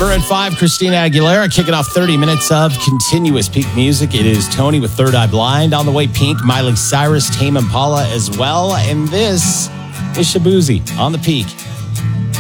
At 5, Christina Aguilera kicking off 30 minutes of continuous peak music. It is Tony with Third Eye Blind. On the way, Pink, Miley Cyrus, Tame Impala as well. And this is Shabuzi on the Peak.